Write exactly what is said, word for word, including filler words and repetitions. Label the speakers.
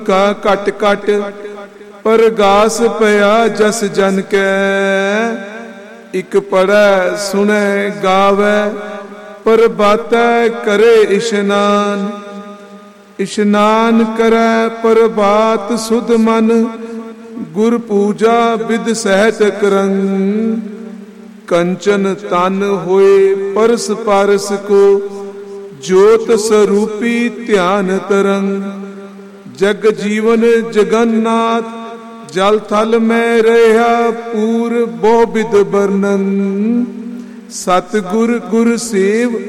Speaker 1: का cut cut परगास पया जस जन कै। इक पढ़ै सुनै गावै परबातै करे इशनान। इशनान करै परबात सुध मन गुर पूजा विद सहत करंग। कंचन तन होए परस पारस को ज्योत स्वरूपी ध्यान तरंग। जग जीवन जगन्नाथ जल थल में रहा पूर बहु विध वर्णन। सतगुर गुर सेव